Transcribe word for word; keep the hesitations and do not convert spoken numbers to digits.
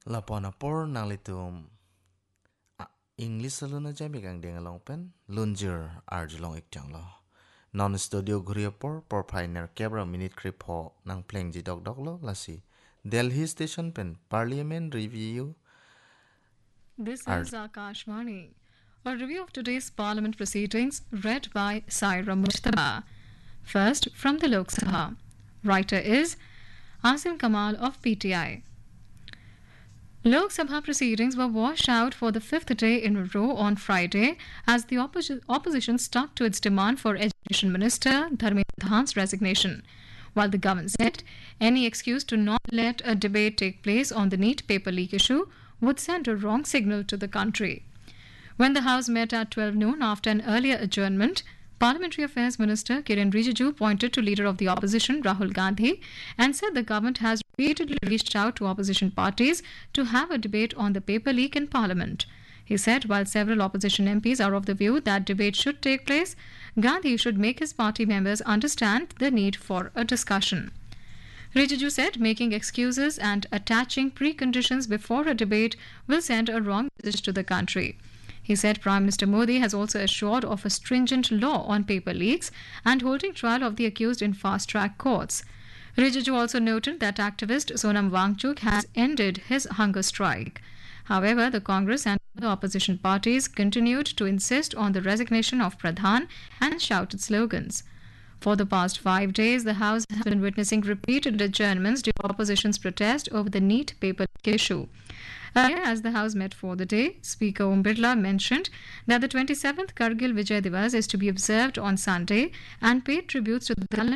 Laponapor nang litum English saluna jami kang deng along pen lunjer arjulong ikjang lo. Non studio guriapor por pioneer kebra minute krip ho nang pleng ji dog dog lo lasi. Delhi station pen parliament review. This Ar- is Akashvani. A review of today's parliament proceedings read by Saira Mujtaba. First, from the Lok Sabha. Writer is Asim Kamal of P T I. Lok Sabha proceedings were washed out for the fifth day in a row on Friday as the opposi- opposition stuck to its demand for Education Minister Dharmendra Pradhan's resignation. While the government said any excuse to not let a debate take place on the NEET paper leak issue would send a wrong signal to the country. When the House met at twelve noon after an earlier adjournment, Parliamentary Affairs Minister Kiren Rijiju pointed to Leader of the Opposition Rahul Gandhi and said the government has repeatedly reached out to opposition parties to have a debate on the paper leak in Parliament. He said while several opposition M Ps are of the view that debate should take place, Gandhi should make his party members understand the need for a discussion. Rijiju said making excuses and attaching preconditions before a debate will send a wrong message to the country. He said Prime Minister Modi has also assured of a stringent law on paper leaks and holding trial of the accused in fast-track courts. Rijiju also noted that activist Sonam Wangchuk has ended his hunger strike. However, the Congress and other opposition parties continued to insist on the resignation of Pradhan and shouted slogans. For the past five days, the House has been witnessing repeated adjournments due to opposition's protest over the NEET paper leak issue. Earlier, as the House met for the day, Speaker Om Birla mentioned that the twenty-seventh Kargil Vijay Divas is to be observed on Sunday and paid tributes to the gallant